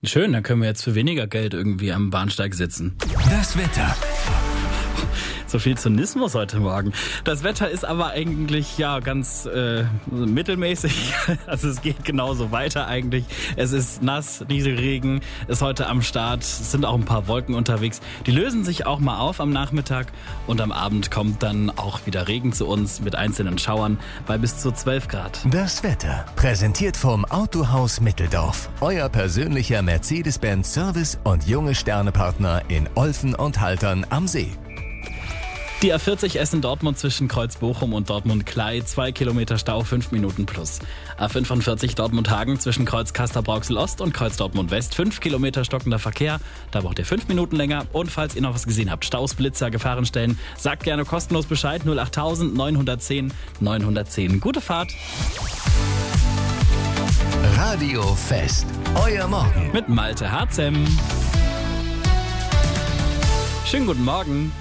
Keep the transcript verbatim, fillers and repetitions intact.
Schön, dann können wir jetzt für weniger Geld irgendwie am Bahnsteig sitzen. Das Wetter. So viel Zynismus heute Morgen. Das Wetter ist aber eigentlich ja ganz äh, mittelmäßig. Also es geht genauso weiter eigentlich. Es ist nass, Nieselregen ist heute am Start. Es sind auch ein paar Wolken unterwegs. Die lösen sich auch mal auf am Nachmittag. Und am Abend kommt dann auch wieder Regen zu uns mit einzelnen Schauern bei bis zu zwölf Grad. Das Wetter. Präsentiert vom Autohaus Mitteldorf. Euer persönlicher Mercedes-Benz Service und junge Sternepartner in Olfen und Haltern am See. Die A vierzig Essen-Dortmund zwischen Kreuz-Bochum und Dortmund-Klei, zwei Kilometer Stau, fünf Minuten plus. A fünfundvierzig Dortmund-Hagen zwischen Kreuz Kastor-Brauxel-Ost und Kreuz Dortmund-West, fünf Kilometer stockender Verkehr. Da braucht ihr fünf Minuten länger. Und falls ihr noch was gesehen habt, Staus, Blitzer, Gefahrenstellen, sagt gerne kostenlos Bescheid. null acht neun eins null neun neun eins null. Gute Fahrt. Radio Fest. Euer Morgen. Mit Malte Harzem. Schönen guten Morgen.